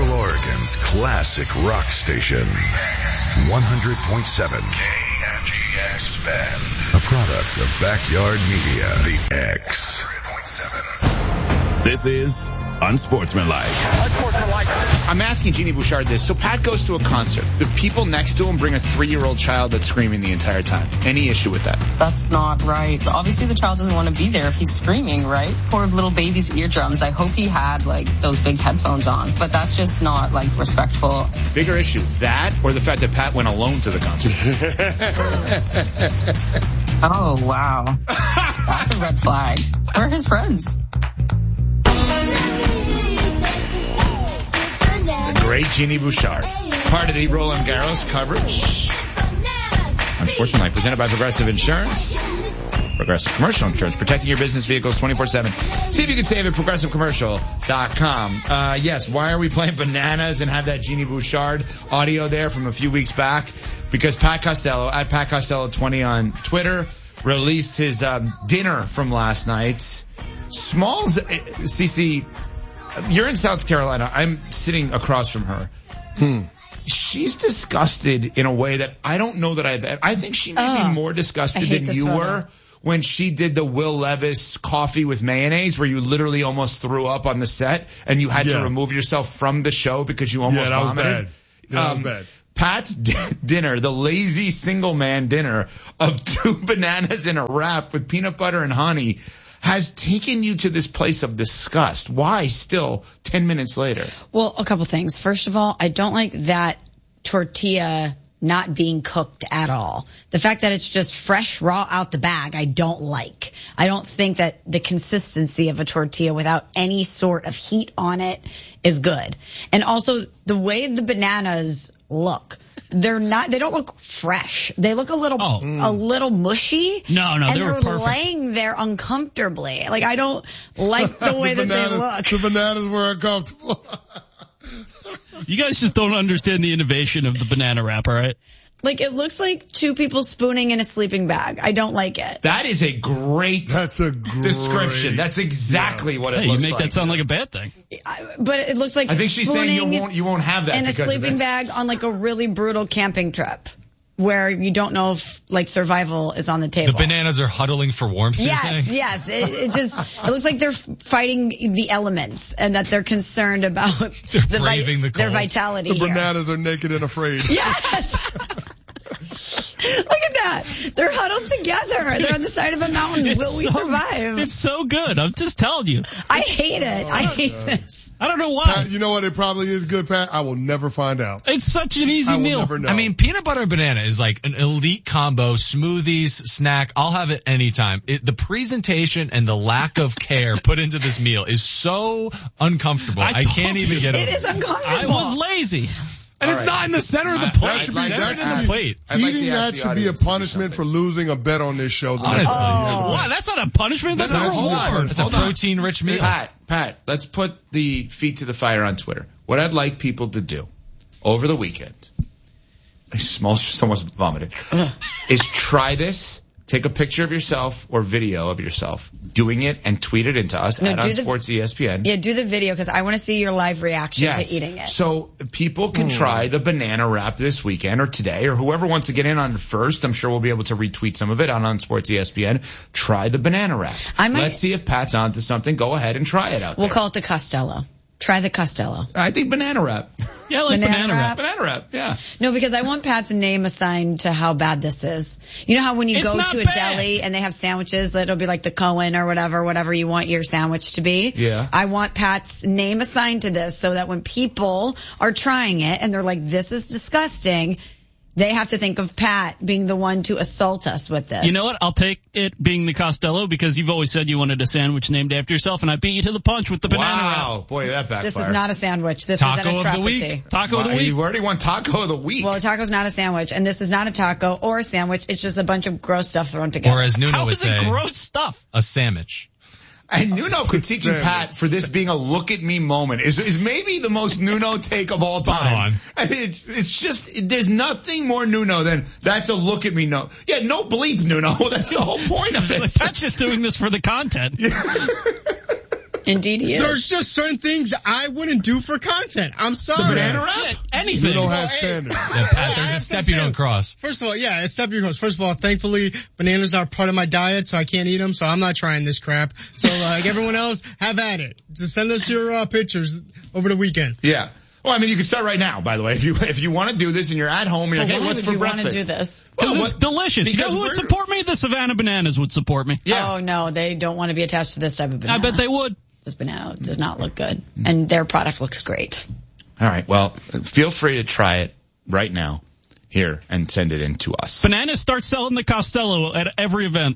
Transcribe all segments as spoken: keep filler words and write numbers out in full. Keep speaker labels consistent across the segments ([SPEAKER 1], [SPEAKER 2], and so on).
[SPEAKER 1] Central Oregon's classic rock station. one hundred point seven K M G X Bend. A product of Backyard Media. The X. one hundred point seven.
[SPEAKER 2] This is Unsportsmanlike.
[SPEAKER 3] Unsportsmanlike. I'm asking Jeannie Bouchard this. So Pat goes to a concert. The people next to him bring a three-year-old child that's screaming the entire time. Any issue with that?
[SPEAKER 4] That's not right. Obviously, the child doesn't want to be there if he's screaming, right? Poor little baby's eardrums. I hope he had, like, those big headphones on. But that's just not, like, respectful.
[SPEAKER 3] Bigger issue, that or the fact that Pat went alone to the concert?
[SPEAKER 4] Oh, wow. That's a red flag. Where are his friends?
[SPEAKER 3] Great Jeannie Bouchard. Part of the Roland Garros coverage. Unsportsmanlike, presented by Progressive Insurance. Progressive Commercial Insurance, protecting your business vehicles twenty-four seven. See if you can save at progressive commercial dot com. Uh, yes, why are we playing Bananas and have that Jeannie Bouchard audio there from a few weeks back? Because Pat Costello, at Pat Costello twenty on Twitter, released his um, dinner from last night. Smalls, Cece, you're in South Carolina. I'm sitting across from her.
[SPEAKER 5] Hmm.
[SPEAKER 3] She's disgusted in a way that I don't know that I've, I think she may
[SPEAKER 4] oh,
[SPEAKER 3] be more disgusted than you photo. were when she did the Will Levis coffee with mayonnaise where you literally almost threw up on the set and you had yeah. to remove yourself from the show because you almost
[SPEAKER 5] yeah, that
[SPEAKER 3] vomited.
[SPEAKER 5] Was bad. Yeah, that um, was bad.
[SPEAKER 3] Pat's d- dinner, the lazy single man dinner of two bananas and a wrap with peanut butter and honey, has taken you to this place of disgust. Why still ten minutes later?
[SPEAKER 6] Well, a couple things. First of all, I don't like that tortilla not being cooked at all. The fact that it's just fresh, raw out the bag, I don't like. I don't think that the consistency of a tortilla without any sort of heat on it is good. And also the way the bananas look. They're not, they don't look fresh. They look a little, oh. a little mushy.
[SPEAKER 7] No, no,
[SPEAKER 6] and
[SPEAKER 7] they were
[SPEAKER 6] they're
[SPEAKER 7] perfect.
[SPEAKER 6] laying there uncomfortably. Like, I don't like the way
[SPEAKER 5] the
[SPEAKER 6] that
[SPEAKER 5] bananas,
[SPEAKER 6] they look.
[SPEAKER 5] The bananas were uncomfortable.
[SPEAKER 7] You guys just don't understand the innovation of the banana wrap, all right?
[SPEAKER 6] Like, it looks like two people spooning in a sleeping bag. I don't like it.
[SPEAKER 3] That is a great
[SPEAKER 5] That's a great
[SPEAKER 3] description. That's exactly yeah. what it
[SPEAKER 7] hey,
[SPEAKER 3] looks
[SPEAKER 7] you make
[SPEAKER 3] like.
[SPEAKER 7] that sound like a bad thing.
[SPEAKER 6] I, but it looks like
[SPEAKER 3] I think she's saying you won't, you won't have that
[SPEAKER 6] in a sleeping bag on like a really brutal camping trip where you don't know if like survival is on the table.
[SPEAKER 8] The bananas are huddling for warmth.
[SPEAKER 6] Yes, yes. It, it just it looks like they're fighting the elements and that they're concerned about
[SPEAKER 8] they're
[SPEAKER 6] the,
[SPEAKER 8] braving
[SPEAKER 6] vi-
[SPEAKER 8] the cold.
[SPEAKER 6] their vitality.
[SPEAKER 5] The
[SPEAKER 6] here.
[SPEAKER 5] bananas are naked and afraid.
[SPEAKER 6] Yes. Look at that. They're huddled together. They're on the side of a mountain.
[SPEAKER 7] It's
[SPEAKER 6] Will we
[SPEAKER 7] so,
[SPEAKER 6] survive?
[SPEAKER 7] It's so good. I'm just telling you.
[SPEAKER 6] I hate it. I hate this.
[SPEAKER 7] I don't know why.
[SPEAKER 5] Pat, you know what? It probably is good, Pat. I will never find out.
[SPEAKER 7] It's such an easy
[SPEAKER 5] I will
[SPEAKER 7] meal.
[SPEAKER 5] Never know.
[SPEAKER 8] I mean, peanut butter and banana is like an elite combo, smoothies, snack. I'll have it anytime. It, the presentation and the lack of care put into this meal is so uncomfortable.
[SPEAKER 7] I,
[SPEAKER 8] I can't
[SPEAKER 7] you.
[SPEAKER 8] even get
[SPEAKER 6] It
[SPEAKER 8] over
[SPEAKER 6] is uncomfortable.
[SPEAKER 7] I was lazy.
[SPEAKER 8] And
[SPEAKER 3] All
[SPEAKER 8] it's
[SPEAKER 3] right.
[SPEAKER 8] not in the center of the
[SPEAKER 3] I-
[SPEAKER 8] plate.
[SPEAKER 5] That should be,
[SPEAKER 8] It's
[SPEAKER 5] that
[SPEAKER 8] centered
[SPEAKER 5] should
[SPEAKER 8] in
[SPEAKER 5] be,
[SPEAKER 8] the plate.
[SPEAKER 3] I'd like
[SPEAKER 5] eating
[SPEAKER 3] to ask
[SPEAKER 5] that
[SPEAKER 3] the
[SPEAKER 5] should be a
[SPEAKER 3] audience to do
[SPEAKER 5] punishment for
[SPEAKER 3] something.
[SPEAKER 5] losing a bet on this show. The
[SPEAKER 8] Honestly.
[SPEAKER 5] next time.
[SPEAKER 6] Oh.
[SPEAKER 7] What? That's not a punishment. That's
[SPEAKER 3] No,
[SPEAKER 7] a
[SPEAKER 3] no,
[SPEAKER 7] reward.
[SPEAKER 3] hold on.
[SPEAKER 8] It's a
[SPEAKER 3] Hold on.
[SPEAKER 8] protein-rich meal.
[SPEAKER 3] Pat, Pat, let's put the feet to the fire on Twitter. What I'd like people to do over the weekend, small, someone's vomited, is try this. Take a picture of yourself or video of yourself doing it and tweet it into us
[SPEAKER 6] No,
[SPEAKER 3] at
[SPEAKER 6] do
[SPEAKER 3] On
[SPEAKER 6] the-
[SPEAKER 3] Sports E S P N.
[SPEAKER 6] Yeah, do the video because I want to see your live reaction
[SPEAKER 3] Yes.
[SPEAKER 6] to eating it.
[SPEAKER 3] So people can try the banana wrap this weekend or today, or whoever wants to get in on it first. I'm sure we'll be able to retweet some of it on On Sports E S P N. Try the banana wrap.
[SPEAKER 6] I might-
[SPEAKER 3] Let's see if Pat's onto something. Go ahead and try it out
[SPEAKER 6] We'll
[SPEAKER 3] there.
[SPEAKER 6] call it the Costello. Try the Costello.
[SPEAKER 3] I think banana wrap.
[SPEAKER 7] Yeah, I like
[SPEAKER 6] Banana
[SPEAKER 7] banana,
[SPEAKER 6] wrap.
[SPEAKER 7] wrap.
[SPEAKER 3] Banana wrap, yeah.
[SPEAKER 6] No, because I want Pat's name assigned to how bad this is. You know how when you
[SPEAKER 7] It's
[SPEAKER 6] go
[SPEAKER 7] not
[SPEAKER 6] to a
[SPEAKER 7] bad.
[SPEAKER 6] deli and they have sandwiches that'll be like the Cohen or whatever, whatever you want your sandwich to be?
[SPEAKER 3] Yeah.
[SPEAKER 6] I want Pat's name assigned to this so that when people are trying it and they're like, this is disgusting, they have to think of Pat being the one to assault us with this.
[SPEAKER 7] You know what? I'll take it being the Costello because you've always said you wanted a sandwich named after yourself, and I beat you to the punch with the banana wrap.
[SPEAKER 3] Wow. Boy, that backfired.
[SPEAKER 6] This is not a sandwich. This
[SPEAKER 8] Taco
[SPEAKER 6] is an
[SPEAKER 8] of the
[SPEAKER 6] atrocity.
[SPEAKER 8] week.
[SPEAKER 7] Taco of the
[SPEAKER 3] Wow,
[SPEAKER 7] week.
[SPEAKER 3] You've already won taco of the week.
[SPEAKER 6] Well, a taco's not a sandwich, and this is not a taco or a sandwich. It's just a bunch of gross stuff thrown together.
[SPEAKER 8] Or as Nuno
[SPEAKER 7] How
[SPEAKER 8] would
[SPEAKER 7] is
[SPEAKER 8] say,
[SPEAKER 7] it gross stuff?
[SPEAKER 8] a sandwich.
[SPEAKER 3] And Nuno critiquing
[SPEAKER 5] Sandwich.
[SPEAKER 3] Pat for this being a look at me moment is is maybe the most Nuno take of all
[SPEAKER 8] Spot
[SPEAKER 3] time.
[SPEAKER 8] on.
[SPEAKER 3] I mean, it, it's just, there's nothing more Nuno than that's a look at me no. Yeah, no bleep Nuno. That's the whole point of it.
[SPEAKER 7] Pat's just doing this for the content.
[SPEAKER 6] Indeed he is.
[SPEAKER 9] There's just certain things I wouldn't do for content. I'm sorry.
[SPEAKER 3] The banana wrap?
[SPEAKER 7] Anything.
[SPEAKER 5] You don't
[SPEAKER 9] Well,
[SPEAKER 5] have
[SPEAKER 9] hey,
[SPEAKER 5] standards.
[SPEAKER 8] Yeah, Pat, there's
[SPEAKER 9] I
[SPEAKER 8] a step you
[SPEAKER 9] understand.
[SPEAKER 8] don't cross.
[SPEAKER 9] First of all, yeah, a step you cross. First of all, thankfully, bananas are part of my diet, so I can't eat them, so I'm not trying this crap. So, like everyone else, have at it. Just send us your uh, pictures over the weekend.
[SPEAKER 3] Yeah. Well, I mean, you can start right now, by the way. If you if you want to do this and you're at home and you're
[SPEAKER 6] But
[SPEAKER 3] like, hey,
[SPEAKER 6] why
[SPEAKER 3] what's
[SPEAKER 6] would
[SPEAKER 3] for
[SPEAKER 6] you want
[SPEAKER 3] breakfast?
[SPEAKER 6] to do this?
[SPEAKER 7] Because
[SPEAKER 3] Well,
[SPEAKER 7] it's
[SPEAKER 3] what-
[SPEAKER 7] delicious. You know
[SPEAKER 3] because
[SPEAKER 7] who would
[SPEAKER 3] we're-
[SPEAKER 7] support me? The Savannah Bananas would support me.
[SPEAKER 3] Yeah.
[SPEAKER 6] Oh no, they don't want to be attached to this type of banana.
[SPEAKER 7] I bet they would.
[SPEAKER 6] This banana does not look good, and their product looks great.
[SPEAKER 3] All right. Well, feel free to try it right now here and send it in to us.
[SPEAKER 7] Bananas start selling the Costello at every event.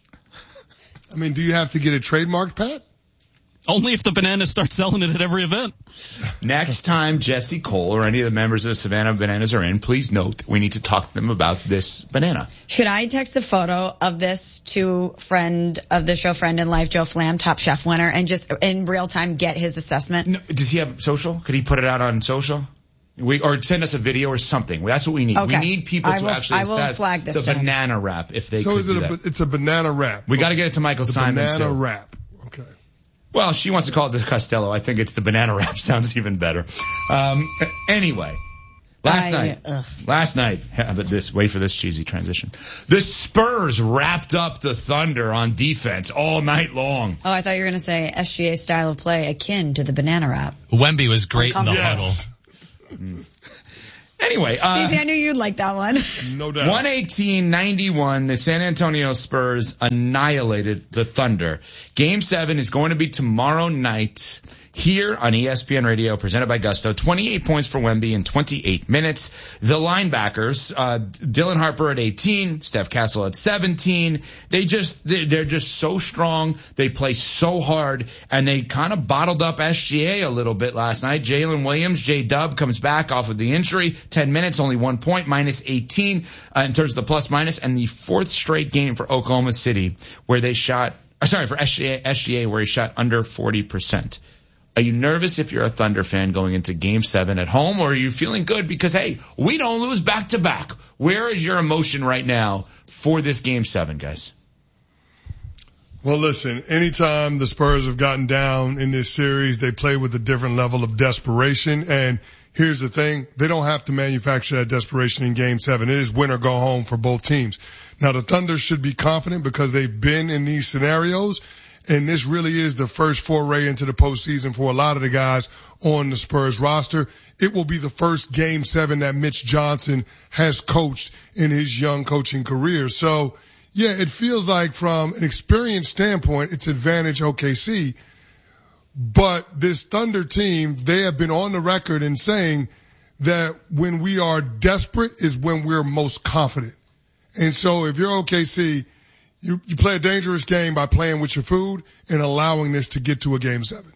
[SPEAKER 5] I mean, do you have to get it trademarked, Pat?
[SPEAKER 7] Only if the bananas start selling it at every event.
[SPEAKER 3] Next time Jesse Cole or any of the members of the Savannah Bananas are in, please note that we need to talk to them about this banana.
[SPEAKER 6] Should I text a photo of this to friend of the show, friend in life, Joe Flam, Top Chef winner, and just in real time get his assessment?
[SPEAKER 3] No, does he have social? Could he put it out on social? We, or send us a video or something. That's what we need.
[SPEAKER 6] Okay.
[SPEAKER 3] We need people
[SPEAKER 6] I
[SPEAKER 3] to
[SPEAKER 6] will-
[SPEAKER 3] actually
[SPEAKER 6] I will
[SPEAKER 3] assess
[SPEAKER 6] flag this
[SPEAKER 3] the
[SPEAKER 6] to him.
[SPEAKER 3] banana wrap if they
[SPEAKER 5] So
[SPEAKER 3] could
[SPEAKER 5] is it
[SPEAKER 3] do
[SPEAKER 5] a,
[SPEAKER 3] that.
[SPEAKER 5] it's a banana wrap.
[SPEAKER 3] We got to get it to Michael
[SPEAKER 5] the
[SPEAKER 3] Simon
[SPEAKER 5] banana
[SPEAKER 3] too.
[SPEAKER 5] wrap. Okay.
[SPEAKER 3] Well, she wants to call it the Costello. I think it's the banana wrap. Sounds even better. Um, anyway, last
[SPEAKER 6] I-
[SPEAKER 3] night,
[SPEAKER 6] ugh.
[SPEAKER 3] last night, how about this? Wait for this cheesy transition. The Spurs wrapped up the Thunder on defense all night long.
[SPEAKER 6] Oh, I thought you were going to say S G A style of play akin to the banana wrap.
[SPEAKER 8] Wemby was great in the
[SPEAKER 5] Yes.
[SPEAKER 8] huddle.
[SPEAKER 3] Anyway, uh,
[SPEAKER 6] Cece, I knew you'd like that one.
[SPEAKER 5] No doubt.
[SPEAKER 3] one eighteen ninety-one, the San Antonio Spurs annihilated the Thunder. Game seven is going to be tomorrow night here on E S P N Radio, presented by Gusto. twenty-eight points for Wemby in twenty-eight minutes. The linebackers, uh, Dylan Harper at eighteen, Steph Castle at seventeen. They just, they're just so strong. They play so hard, and they kind of bottled up S G A a little bit last night. Jalen Williams, J-Dub, comes back off of the injury. ten minutes, only one point, minus eighteen uh, in terms of the plus minus, and the fourth straight game for Oklahoma City where they shot, uh, sorry, for S G A, S G A where he shot under forty percent. Are you nervous if you're a Thunder fan going into game seven at home, or are you feeling good because, hey, we don't lose back to back? Where is your emotion right now for this game seven, guys?
[SPEAKER 5] Well, listen, anytime the Spurs have gotten down in this series, they play with a different level of desperation. And here's the thing, they don't have to manufacture that desperation in game seven. It is win or go home for both teams. Now, the Thunder should be confident because they've been in these scenarios. And this really is the first foray into the postseason for a lot of the guys on the Spurs roster. It will be the first game seven that Mitch Johnson has coached in his young coaching career. So, yeah, it feels like from an experience standpoint, it's advantage O K C. But this Thunder team, they have been on the record in saying that when we are desperate is when we're most confident. And so if you're O K C, You, you play a dangerous game by playing with your food and allowing this to get to a game seven.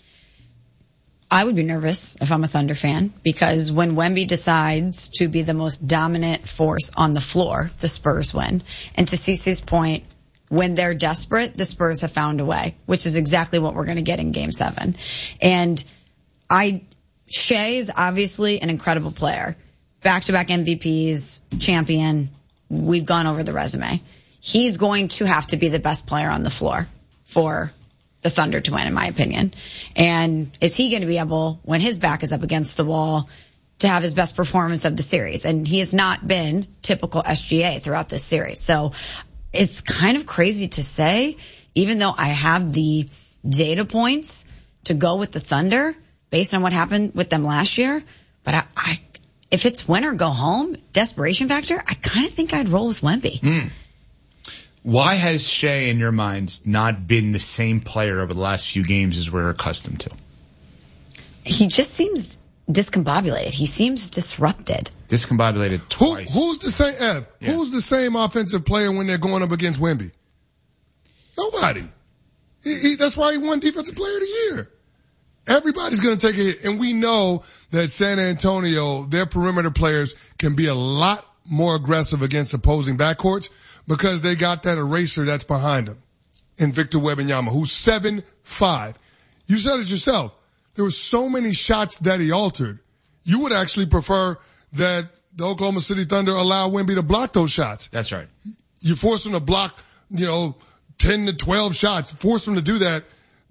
[SPEAKER 6] I would be nervous if I'm a Thunder fan because when Wemby decides to be the most dominant force on the floor, the Spurs win. And to Cece's point, when they're desperate, the Spurs have found a way, which is exactly what we're going to get in game seven. And I, Shea is obviously an incredible player. Back-to-back M V Ps, champion. We've gone over the resume. He's going to have to be the best player on the floor for the Thunder to win, in my opinion. And is he going to be able, when his back is up against the wall, to have his best performance of the series? And he has not been typical S G A throughout this series. So it's kind of crazy to say, even though I have the data points to go with the Thunder based on what happened with them last year. But I, I if it's win or go home, desperation factor, I kind of think I'd roll with Wemby.
[SPEAKER 3] Mm. Why has Shea, in your minds, not been the same player over the last few games as we're accustomed to?
[SPEAKER 6] He just seems discombobulated. He seems disrupted.
[SPEAKER 3] Discombobulated
[SPEAKER 5] Who,
[SPEAKER 3] twice.
[SPEAKER 5] who's the same, Ev,
[SPEAKER 3] Yeah.
[SPEAKER 5] who's the same offensive player when they're going up against Wemby? Nobody. He, he, that's why he won Defensive Player of the Year. Everybody's going to take a hit. And we know that San Antonio, their perimeter players can be a lot more aggressive against opposing backcourts because they got that eraser that's behind them in Victor Wembanyama, who's seven five. You said it yourself. There were so many shots that he altered. You would actually prefer that the Oklahoma City Thunder allow Wemby to block those shots.
[SPEAKER 3] That's right.
[SPEAKER 5] You force him to block, you know, ten to twelve shots, force him to do that.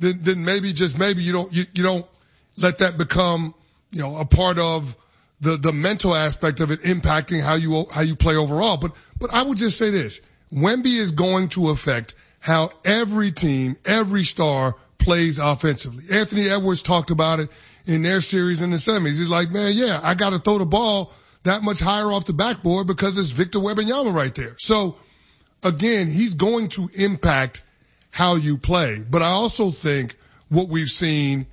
[SPEAKER 5] then, then maybe just maybe you don't, you, you don't let that become, you know, a part of the, the mental aspect of it impacting how you, how you play overall. But, but I would just say this. Wemby is going to affect how every team, every star plays offensively. Anthony Edwards talked about it in their series in the semis. He's like, man, yeah, I got to throw the ball that much higher off the backboard because it's Victor Wembanyama right there. So again, he's going to impact how you play. But I also think what we've seen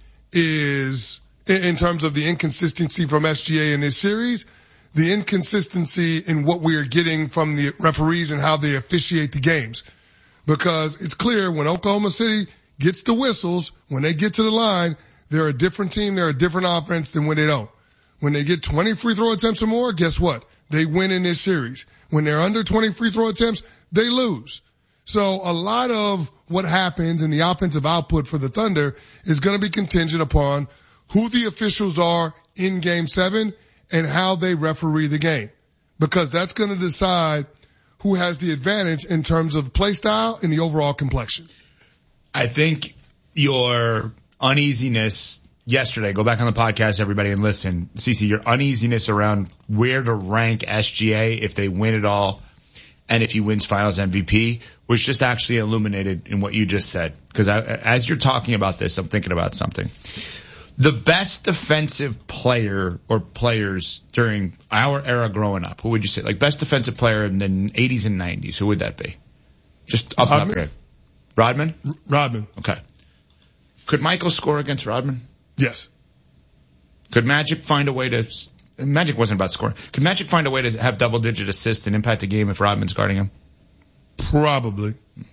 [SPEAKER 5] is, in terms of the inconsistency from S G A in this series, the inconsistency in what we are getting from the referees and how they officiate the games. Because it's clear when Oklahoma City gets the whistles, when they get to the line, they're a different team, they're a different offense than when they don't. When they get twenty free throw attempts or more, guess what? They win in this series. When they're under twenty free throw attempts, they lose. So a lot of what happens in the offensive output for the Thunder is going to be contingent upon who the officials are in game seven and how they referee the game. Because that's going to decide who has the advantage in terms of play style and the overall complexion.
[SPEAKER 3] I think your uneasiness yesterday, go back on the podcast, everybody, and listen. Cece, your uneasiness around where to rank S G A if they win it all and if he wins finals M V P was just actually illuminated in what you just said. Because as you're talking about this, I'm thinking about something. The best defensive player or players during our era growing up, who would you say? Like best defensive player in the eighties and nineties, who would that be? Just off the top of your head. Rodman?
[SPEAKER 5] Rodman.
[SPEAKER 3] Okay. Could Michael score against Rodman?
[SPEAKER 5] Yes.
[SPEAKER 3] Could Magic find a way to, Magic wasn't about scoring. Could Magic find a way to have double digit assists and impact the game if Rodman's guarding him?
[SPEAKER 5] Probably.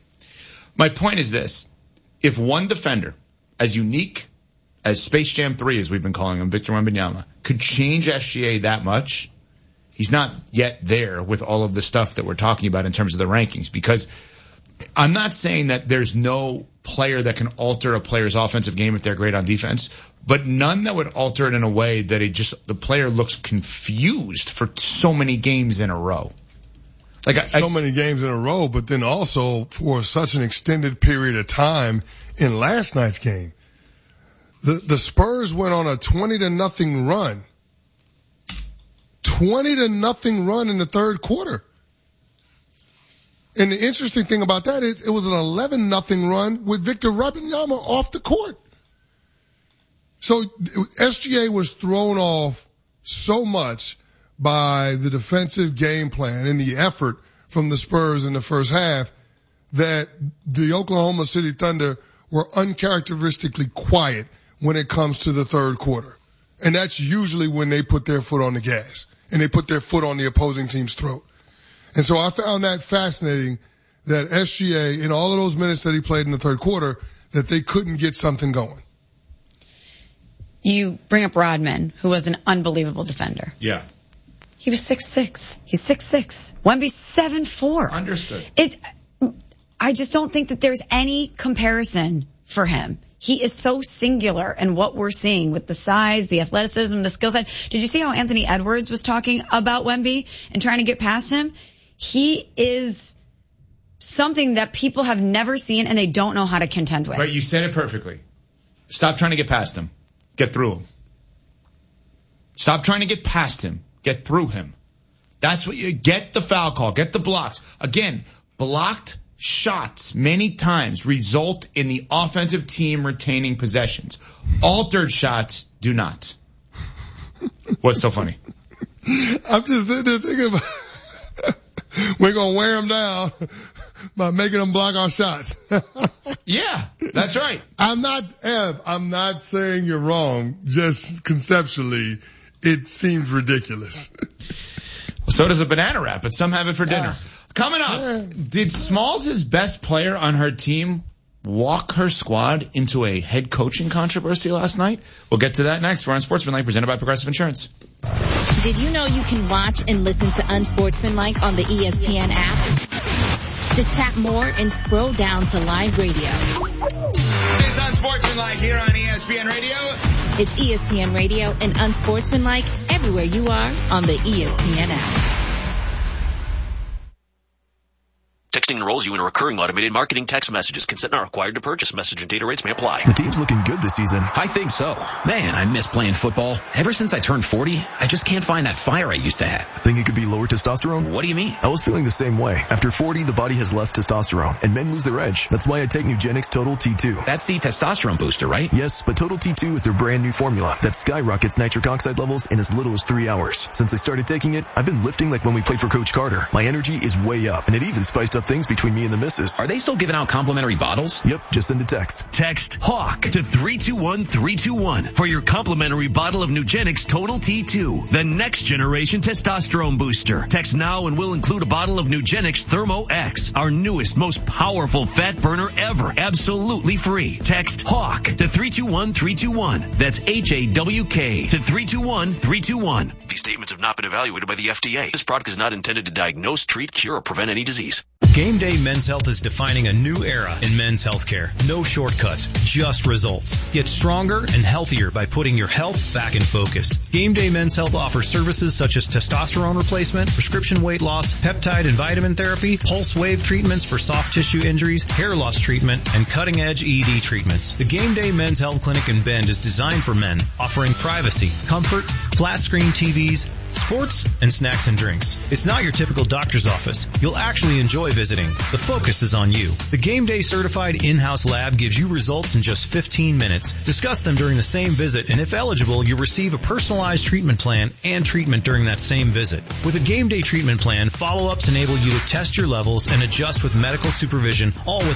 [SPEAKER 3] My point is this. If one defender, as unique as Space Jam three, as we've been calling him, Victor Wembanyama, could change S G A that much, he's not yet there with all of the stuff that we're talking about in terms of the rankings. Because I'm not saying that there's no player that can alter a player's offensive game if they're great on defense, but none that would alter it in a way that it just, the player looks confused for so many games in a row. Like I,
[SPEAKER 5] so
[SPEAKER 3] I,
[SPEAKER 5] many games in a row, but then also for such an extended period of time in last night's game. The, the Spurs went on a twenty to nothing run. twenty to nothing run in the third quarter. And the interesting thing about that is it was an eleven nothing run with Victor Wembanyama off the court. So S G A was thrown off so much by the defensive game plan and the effort from the Spurs in the first half that the Oklahoma City Thunder were uncharacteristically quiet when it comes to the third quarter. And that's usually when they put their foot on the gas and they put their foot on the opposing team's throat. And so I found that fascinating that S G A, in all of those minutes that he played in the third quarter, that they couldn't get something going.
[SPEAKER 6] You bring up Rodman, who was an unbelievable defender.
[SPEAKER 3] Yeah.
[SPEAKER 6] He was six six. He's six six. Wemby's seven four.
[SPEAKER 3] Understood.
[SPEAKER 6] It's, I just don't think that there's any comparison for him. He is so singular in what we're seeing with the size, the athleticism, the skill set. Did you see how Anthony Edwards was talking about Wemby and trying to get past him? He is something that people have never seen and they don't know how to contend with.
[SPEAKER 3] Right, you said it perfectly. Stop trying to get past him. Get through him. Stop trying to get past him. Get through him. That's what you get, the foul call, get the blocks. Again, blocked shots many times result in the offensive team retaining possessions. Altered shots do not. What's so funny?
[SPEAKER 5] I'm just sitting there thinking about we're going to wear them down by making them block our shots.
[SPEAKER 3] Yeah, that's right.
[SPEAKER 5] I'm not, Ev, I'm not saying you're wrong. Just conceptually, it seems ridiculous.
[SPEAKER 3] So does a banana wrap, but some have it for dinner.
[SPEAKER 5] Yeah.
[SPEAKER 3] Coming up, yeah. Did Smalls' best player on her team walk her squad into a head coaching controversy last night? We'll get to that next. We're on Sportsmanlike, presented by Progressive Insurance.
[SPEAKER 10] Did you know you can watch and listen to Unsportsmanlike on the E S P N app? Just tap more and scroll down to live radio.
[SPEAKER 11] It's Unsportsmanlike here on E S P N Radio.
[SPEAKER 10] It's E S P N Radio and Unsportsmanlike everywhere you are on the E S P N app.
[SPEAKER 12] To Texting enrolls you in a recurring automated marketing text messages. Consent not required to purchase. Message and data rates may apply.
[SPEAKER 13] The team's looking good this season.
[SPEAKER 14] I think so. Man, I miss playing football. Ever since I turned forty, I just can't find that fire I used to have.
[SPEAKER 13] Think it could be lower testosterone?
[SPEAKER 14] What do you mean?
[SPEAKER 13] I was feeling the same way. After forty, the body has less testosterone, and men lose their edge. That's why I take Nugenix Total T two.
[SPEAKER 14] That's the testosterone booster, right?
[SPEAKER 13] Yes, but Total T two is their brand new formula that skyrockets nitric oxide levels in as little as three hours. Since I started taking it, I've been lifting like when we played for Coach Carter. My energy is way up, and it even spiced up things between me and the missus.
[SPEAKER 14] Are they still giving out complimentary bottles?
[SPEAKER 13] Yep, just send a text.
[SPEAKER 15] Text HAWK to three two one three two one for your complimentary bottle of Nugenix Total T two, the next generation testosterone booster. Text now and we'll include a bottle of Nugenix Thermo X, our newest, most powerful fat burner ever, absolutely free. Text HAWK to three two one three two one. That's H A W K to three two one three two one.
[SPEAKER 12] These statements have not been evaluated by the F D A. This product is not intended to diagnose, treat, cure, or prevent any disease.
[SPEAKER 16] Game Day Men's Health is defining a new era in men's healthcare. No shortcuts, just results. Get stronger and healthier by putting your health back in focus. Game Day Men's Health offers services such as testosterone replacement, prescription weight loss, peptide and vitamin therapy, pulse wave treatments for soft tissue injuries, hair loss treatment, and cutting-edge E D treatments. The Game Day Men's Health Clinic in Bend is designed for men, offering privacy, comfort, flat-screen T Vs, sports, and snacks and drinks. It's not your typical doctor's office. You'll actually enjoy visiting. The focus is on you. The Game Day certified in-house lab gives you results in just fifteen minutes. Discuss them during the same visit, and if eligible, you'll receive a personalized treatment plan and treatment during that same visit. With a Game Day treatment plan, follow-ups enable you to test your levels and adjust with medical supervision, all with